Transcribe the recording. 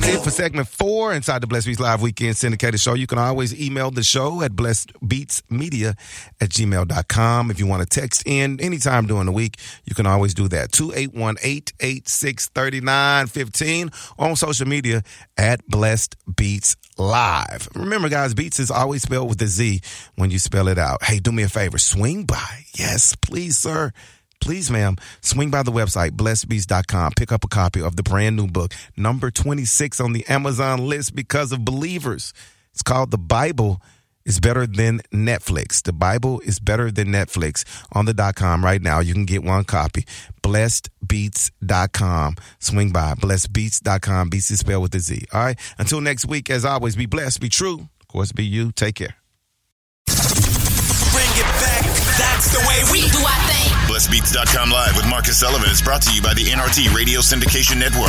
it for segment 4 inside the Blessed Beats Live Weekend Syndicated Show. You can always email the show at blessedbeatsmedia@gmail.com. If you want to text in anytime during the week, you can always do that. 281-886-3915 on social media at Blessed Beats Live. Remember, guys, Beats is always spelled with a Z when you spell it out. Hey, do me a favor. Swing by. Yes, please, sir. Please, ma'am, swing by the website, blessedbeats.com. Pick up a copy of the brand new book, number 26 on the Amazon list because of believers. It's called The Bible is Better Than Netflix. The Bible is Better Than Netflix on the .com right now. You can get one copy. Blessedbeats.com. Swing by. Blessedbeats.com. Beats is spelled with a Z. All right. Until next week, as always, be blessed, be true. Of course, be you. Take care. Bring it back. That's the way we do our thing. BlessedBeats.com Live with Marcus Sullivan is brought to you by the NRT Radio Syndication Network.